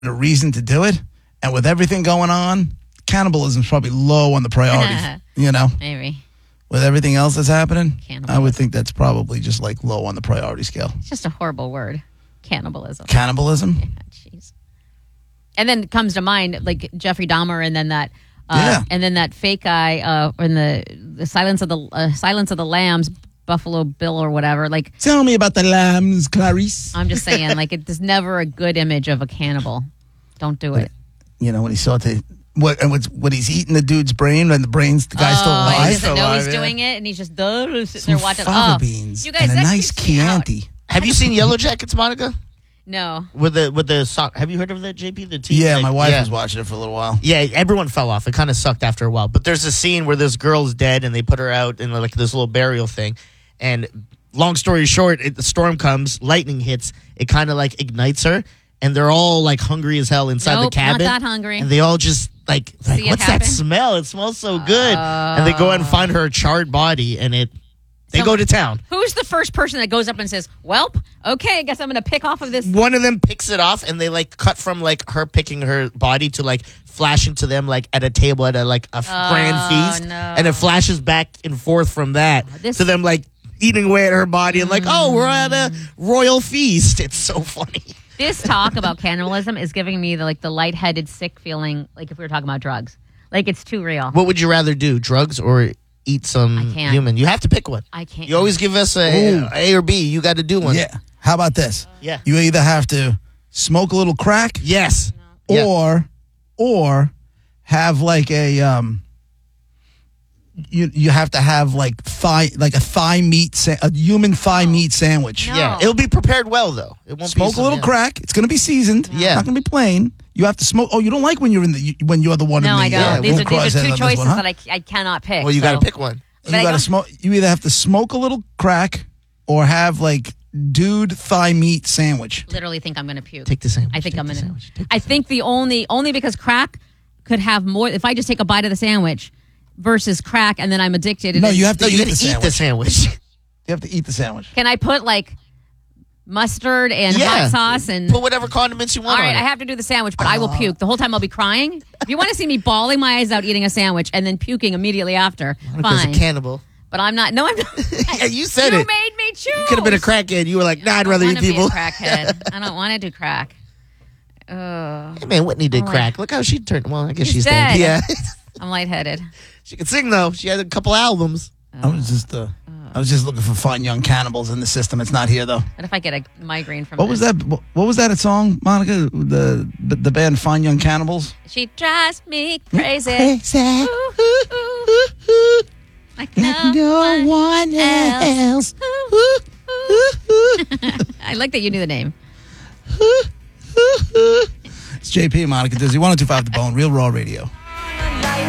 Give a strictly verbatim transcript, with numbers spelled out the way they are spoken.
a reason to do it. And with everything going on, cannibalism's probably low on the priority. You know, maybe with everything else that's happening, Cannibalism. I would think that's probably just like low on the priority scale. It's just a horrible word, cannibalism. Cannibalism. Yeah, jeez. And then it comes to mind like Jeffrey Dahmer, and then that, uh, Yeah. and then that fake guy uh, in the the Silence of the uh, Silence of the Lambs, Buffalo Bill or whatever. Like, Tell me about the lambs, Clarice. I'm just saying, like, it, there's never a good image of a cannibal. Don't do it. You know, when he saw the what and what's what he's eating the dude's brain and the brain's the guy's still Oh, alive. he doesn't know alive, he's yeah. doing it, and he's just uh, sitting Some there watching. fava Oh, beans you guys, and a that nice creeps me out. Chianti. Have you seen Yellow Jackets, Monica? No. With the with the sock. Have you heard of that, J P? The team. Yeah, like- my wife yeah. was watching it for a little while. Yeah, everyone fell off. It kind of sucked after a while. But there's a scene where this girl's dead, and they put her out in like this little burial thing. And long story short, it, the storm comes, lightning hits, it kind of like ignites her, and they're all like hungry as hell inside Nope, the cabin. not that hungry. And they all just like, like See it what's happen? that smell? It smells so good. And they go out and find her charred body, and it they So- go to town. Who's the first person that goes up and says, "Welp, okay, I guess I'm going to pick off of this"? One of them picks it off, and they like cut from like her picking her body to like flashing to them like at a table at a like a grand feast, no. and it flashes back and forth from that This- to them like eating away at her body and like, oh, we're at a royal feast. It's so funny. This talk about cannibalism is giving me the like the lightheaded, sick feeling, like if we were talking about drugs. Like it's too real. What would you rather do, drugs or eat some I can't. human? You have to pick one. I can't. You always give us a Ooh. A or B. You got to do one. Yeah. How about this? Yeah. You either have to smoke a little crack Yes. Yeah. or or have like a um you you have to have like thigh like a thigh meat sa- a human thigh meat sandwich. No. Yeah. It'll be prepared well though. It won't be Smoke a some- little yeah. crack. It's going to be seasoned. Yeah. Not going to be plain. You have to smoke. Oh, you don't like when you're in the when you're the one No, in the I don't. uh, these, Blue are, Cross these are head two on this choices one, huh? that I, I cannot pick. Well, you so. got to pick one. You But I got to go- smoke. You either have to smoke a little crack or have like dude thigh meat sandwich. Literally think I'm going to puke. Take the sandwich. I think Take I'm the going sandwich. to. Take the I think the only only because crack could have more. If I just take a bite of the sandwich versus crack, and then I'm addicted. and No, it's- you have to No, you eat got the to eat sandwich. the sandwich. You have to eat the sandwich. Can I put like mustard and Yeah. hot sauce and? Put whatever condiments you All want right, on it. I have to do the sandwich, but I will puke. The whole time I'll be crying. If you want to see me bawling my eyes out eating a sandwich and then puking immediately after, Because fine. a cannibal. But I'm not. No, I'm not. Yeah, you said you it. made me choose. You could have been a crackhead. You were like, nah, I'd rather I eat don't wanna people. Be a crackhead. I don't want to do crack. Ugh. Hey, man, Whitney did I'm like- crack. Look how she turned. Well, I guess She's she's, dead. dead. Yeah. I'm lightheaded. She could sing, though. She had a couple albums. I was just uh, I was just looking for fun young cannibals in the system. It's not here though. What if I get a migraine from What was this? that? What what was that? A song, Monica? The the, the band Fine Young Cannibals. She drives me crazy. Crazy. Ooh, ooh, ooh. Like no, one else. Ooh, ooh. I like that you knew the name. It's J P, Monica Dizzy, one oh two five The Bone, Real Raw Radio.